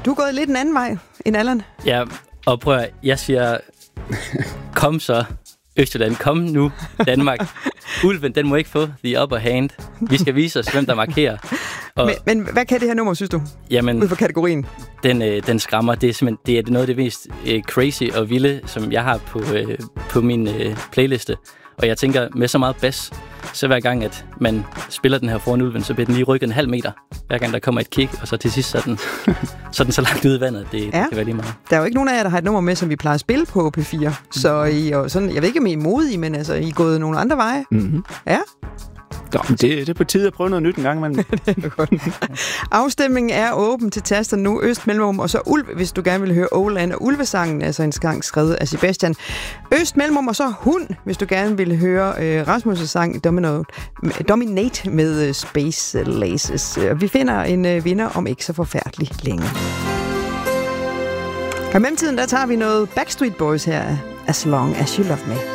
Du er gået lidt en anden vej end Allan. Ja, og prøv at, jeg siger, kom så, Østjylland, kom nu, Danmark. Ulven, den må ikke få the upper hand. Vi skal vise os, hvem der markerer. Og, men hvad kan det her nummer, synes du? Jamen, ud fra kategorien. Den skræmmer. Det er simpelthen det er noget af det mest crazy og vilde, som jeg har på min playliste. Og jeg tænker, med så meget bass, så hver gang, at man spiller den her foran ulven, så bliver den lige rykket en halv meter. Hver gang der kommer et kick, og så til sidst så er den så langt ud i vandet. Det kan være lige meget. Der er jo ikke nogen af jer, der har et nummer med, som vi plejer at spille på P4. Så I er sådan, jeg ved ikke, om I er modige, men altså, I er gået nogle andre veje. Mm-hmm. Ja. Ja, det er på tide at prøve noget nyt en gang, men det er godt. Afstemningen er åben til taster nu. Øst, mellemrum og så ulv, hvis du gerne vil høre Åland og ulvesangen, altså en sang skrevet af Sebastian. Øst, mellemrum og så hund, hvis du gerne vil høre Rasmus' sang Dominate med Space Laces. Vi finder en vinder om ikke så forfærdeligt længe. Og i mellemtiden, der tager vi noget Backstreet Boys her, As Long As You Love Me.